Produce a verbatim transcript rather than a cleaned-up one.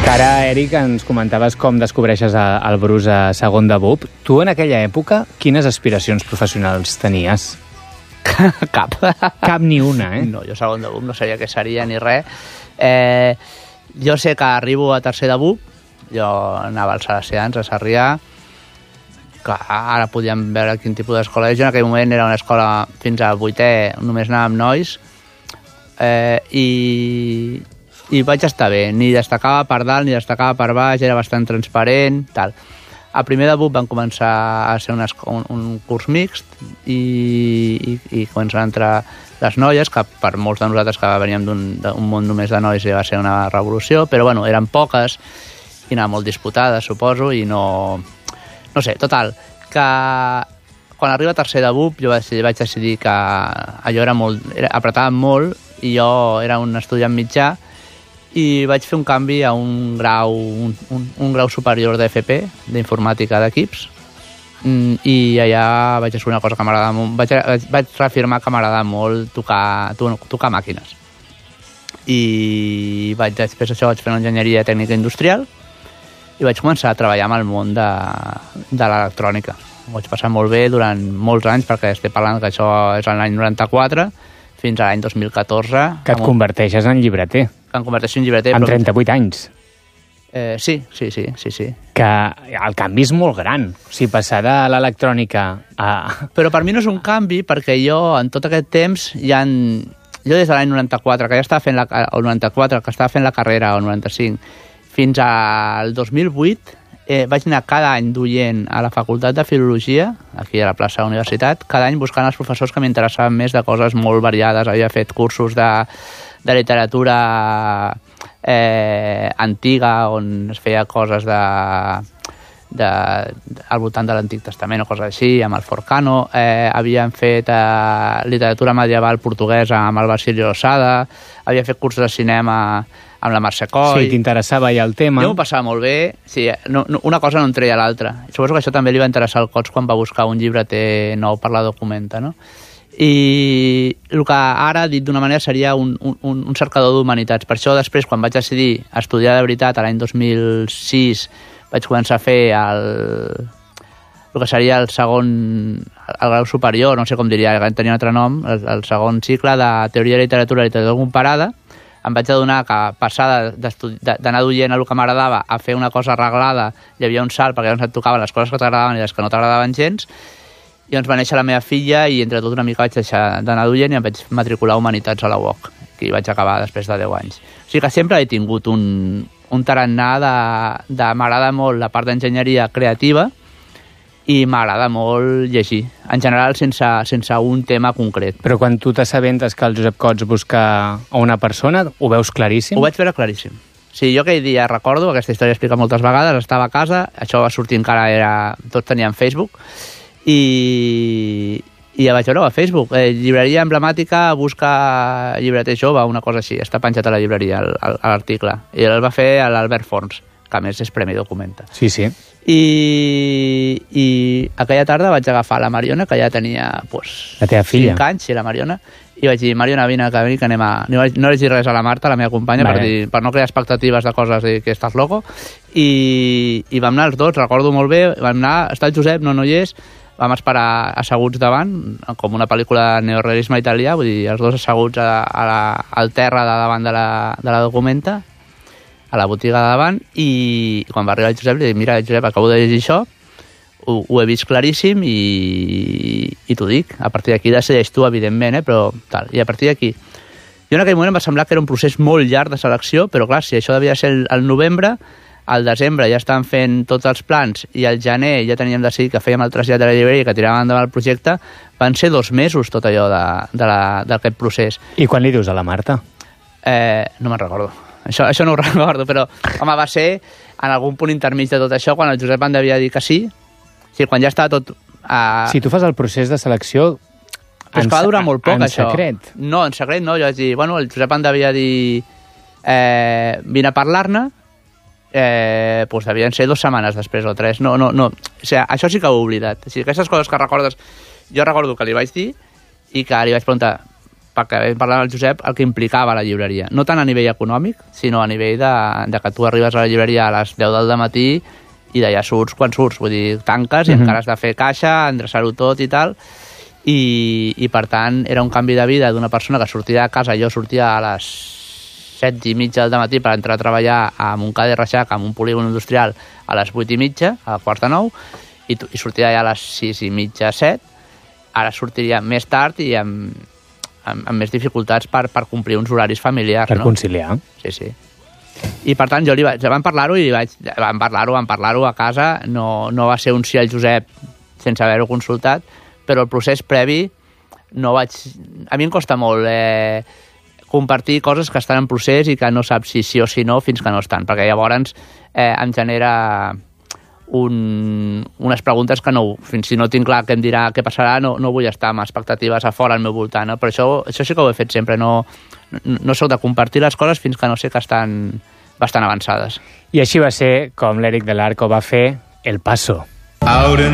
Que ara, Eric, ens comentaves com descobreixes el Bruce a segon de B U P. Tu, en aquella època, quines aspiracions professionals tenies? Cap. Cap ni una, eh? No, jo segon de B U P no sabia què seria ni res. Eh, jo sé que arribo a tercer de B U P, jo anava als Salesians, a Sarrià, que ara podíem veure quin tipus d'escola és. Jo en aquell moment era una escola fins a vuitè, només anava amb nois, eh, i, i vaig estar bé. Ni destacava per dalt, ni destacava per baix, era bastant transparent, tal. A primer de B U P van començar a ser una, un, un curs mixt i, i, i començaven a entrar les noies, que per molts de nosaltres que veníem d'un món només de nois va ser una revolució, però bueno, eren poques i anaven molt disputades, suposo, i no... No sé, total, que quan arriba tercer de B U P jo vaig, vaig decidir que allò era molt... Era, apretava molt i jo era un estudiant mitjà i vaig fer un canvi a un grau, un, un, un grau superior d'F P, d'informàtica d'equips, i allà vaig descobrir una cosa que m'agradava molt. Vaig, vaig reafirmar que m'agradava molt tocar, tocar màquines. I vaig, després d'això vaig fer una enginyeria tècnica industrial i vaig començar a treballar amb el món de, de l'electrònica. Ho vaig passar molt bé durant molts anys, perquè estic parlant que això és l'any noranta-quatre fins a l'any dos mil catorze. Que et converteixes en llibreter. Que em converteixo en llibreter. Amb trenta-vuit anys. Eh, sí, sí, sí, sí, sí. Que el canvi és molt gran. O sigui, passar de l'electrònica a... Però per mi no és un canvi, perquè jo, en tot aquest temps, ja en... jo des de l'any noranta-quatre, que ja estava fent la... el noranta-quatre, que estava fent la carrera, el noranta-cinc, fins al dos mil vuit, eh, vaig anar cada any duient a la Facultat de Filologia, aquí a la plaça de la Universitat, cada any buscant els professors que m'interessaven més de coses molt variades. Havia fet cursos de, de literatura eh, antiga, on es feia coses de, de, al voltant de l'Antic Testament o coses així, amb el Forcano. Eh, havíem fet eh, literatura medieval portuguesa amb el Basilio Losada, havia fet cursos de cinema amb la Mercè Coll. Sí, t'interessava ja el tema. Jo m'ho passava molt bé. Sí, no, no, una cosa no en treia l'altra. Suposo que això també li va interessar al Cots quan va buscar un llibreter nou per la Documenta, no? I el que ara, dit d'una manera, seria un, un, un cercador d'humanitats. Per això després, quan vaig decidir estudiar de veritat, a l'any dos mil sis, vaig començar a fer el, el que seria el segon, el grau superior, no sé com diria, tenia un altre nom, el, el segon cicle de Teoria de Literatura i Literatura Comparada. Em vaig adonar que passar d'anar duient el que m'agradava a fer una cosa arreglada hi havia un salt, perquè llavors et tocaven les coses que t'agradaven i les que no t'agradaven gens. I llavors va néixer la meva filla i entre tot una mica vaig deixar d'anar duient i em vaig matricular a Humanitats a la U O C, que hi vaig acabar després de deu anys. O sigui que sempre he tingut un, un tarannà de, de m'agrada molt la part d'enginyeria creativa i m'agrada molt llegir, en general sense, sense un tema concret. Però quan tu t'assabentes que el Josep Cots busca a una persona, ho veus claríssim? Ho vaig veure claríssim. Sí, jo aquell dia recordo, aquesta història explica moltes vegades, estava a casa, això va sortir encara, era, tots tenien Facebook, i, i ja vaig veure a Facebook, eh, llibreria emblemàtica busca llibreter jove, una cosa així, està penjat a la llibreria, l'article, i el va fer l'Albert Forns, que a més és Premi Documenta. Sí, sí. I, i aquella tarda vaig agafar la Mariona, que ja tenia pues, la teva filla. cinc anys, sí, la Mariona, i vaig dir, Mariona, vine, que, que anem a... No vaig, no vaig dir res a la Marta, la meva companya, vale. per, dir, per no crear expectatives de coses i que estàs loco, i, i vam anar els dos, recordo molt bé, vam anar, està el Josep, no, no hi és, vam esperar asseguts davant, com una pel·lícula de neorealisme italià, vull dir, els dos asseguts a, a la, al terra de davant de la, de la Documenta, a la botiga de davant, i quan va arribar el Josep li dic, mira, Josep, acabo de llegir això, ho, ho he vist claríssim i, i t'ho dic. A partir d'aquí decideix tu, evidentment, eh, però tal. I a partir d'aquí... Jo en aquell moment em va semblar que era un procés molt llarg de selecció, però clar, si això devia ser el, el novembre, al desembre ja estaven fent tots els plans i al gener ja teníem decidit que fèiem el trasllat de la llibreria i que tiràvem endavant el projecte, van ser dos mesos tot allò d'aquest procés. I quan li dius a la Marta? Eh, no me'n recordo. Això, això no ho recordo, però home, va ser en algun punt intermig de tot això, quan el Josep em devia dir que sí. O sigui, quan ja estava tot... Uh... Si tu fas el procés de selecció... Però és que va durar molt poc, en això. En secret? No, en secret no. Jo vaig dir, bueno, el Josep em devia dir... Eh, vine a parlar-ne, eh, doncs devien ser dues setmanes després o tres. No, no, no. O sigui, això sí que ho he oblidat. O sigui, aquestes coses que recordes... Jo recordo que li vaig dir i que li vaig preguntar perquè parlava el Josep, el que implicava la llibreria. No tant a nivell econòmic, sinó a nivell de, de que tu arribes a la llibreria a les deu del matí i d'allà surts quan surts. Vull dir, tanques i mm-hmm. encara has de fer caixa, endreçar-ho tot i tal. I, i per tant era un canvi de vida d'una persona que sortia de casa. Jo sortia a les set i mitja del matí per entrar a treballar a Montcada i Reixac, en un polígon industrial, a les vuit i mitja, a quarts de nou, i, i sortia ja a les sis i mitja, set. Ara sortiria més tard i amb, amb, amb més dificultats per, per complir uns horaris familiars. Per no? conciliar. Sí, sí. I per tant jo li vaig, vam parlar-ho i li vaig, vam parlar-ho, vam parlar-ho a casa, no, no va ser un sí al Josep sense haver-ho consultat, però el procés previ no vaig... A mi em costa molt eh, compartir coses que estan en procés i que no saps si sí o si no fins que no estan, perquè llavors eh, em genera un, unes preguntes que no, fins si no tinc clar què em dirà, què passarà, no, no vull estar amb expectatives a fora al meu voltant. No? Per això, això sí que ho he fet sempre, no, no, no soc de compartir les coses fins que no sé que estan bastant avançades. I així va ser com l'Eric del Arco va fer El Paso.